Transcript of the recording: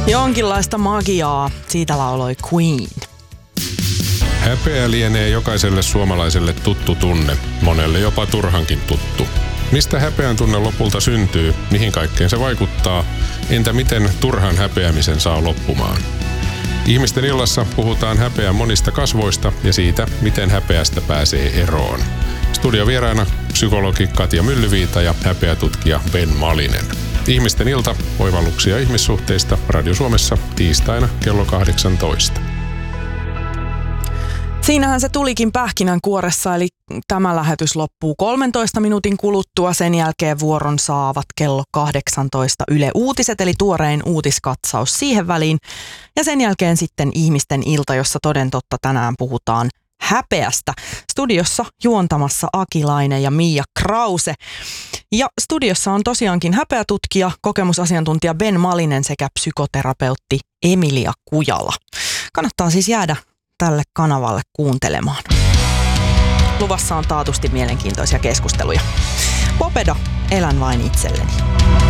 Jonkinlaista magiaa, siitä lauloi Queen. Häpeä lienee jokaiselle suomalaiselle tuttu tunne, monelle jopa turhankin tuttu. Mistä häpeän tunne lopulta syntyy, mihin kaikkeen se vaikuttaa, entä miten turhan häpeämisen saa loppumaan? Ihmisten illassa puhutaan häpeän monista kasvoista ja siitä, miten häpeästä pääsee eroon. Studiovieraana psykologi Katja Myllyviita ja häpeätutkija Ben Malinen. Ihmisten ilta, oivalluksia ihmissuhteista Radio Suomessa tiistaina kello 18. Siinähän se tulikin pähkinänkuoressa, eli tämä lähetys loppuu 13 minuutin kuluttua. Sen jälkeen vuoron saavat kello 18 Yle Uutiset, eli tuorein uutiskatsaus siihen väliin. Ja sen jälkeen sitten Ihmisten ilta, jossa toden totta tänään puhutaan häpeästä. Studiossa juontamassa Akilainen ja Mia Krause. Ja studiossa on tosiaankin häpeätutkija, kokemusasiantuntija Ben Malinen sekä psykoterapeutti Emilia Kujala. Kannattaa siis jäädä tälle kanavalle kuuntelemaan. Luvassa on taatusti mielenkiintoisia keskusteluja. Popeda, elän vain itselleni.